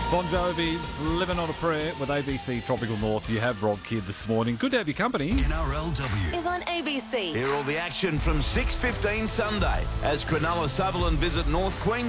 Bon Jovi, Living on a Prayer with ABC Tropical North. You have Rob Kidd this morning. Good to have your company. NRLW is on ABC. Hear all the action from 6:15 Sunday as Cronulla Sutherland visit North Queensland.